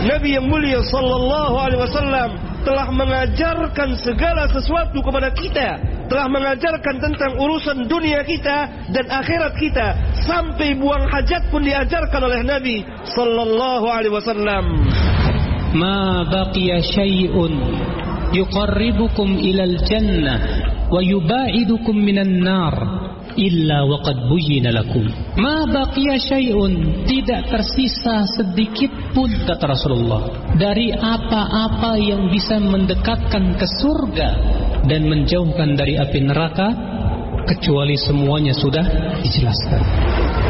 Nabi yang mulia sallallahu alaihi wasallam telah mengajarkan segala sesuatu kepada kita, telah mengajarkan tentang urusan dunia kita dan akhirat kita, sampai buang hajat pun diajarkan oleh Nabi sallallahu alaihi wasallam. Ma baqiya syai'un yuqarribukum ilal jannah wa yubaidukum minan nar illa waqad buyyina lakum. Ma baqiya syai'un, tidak tersisa sedikit pun, kata Rasulullah, dari apa-apa yang bisa mendekatkan ke surga dan menjauhkan dari api neraka, kecuali semuanya sudah dijelaskan.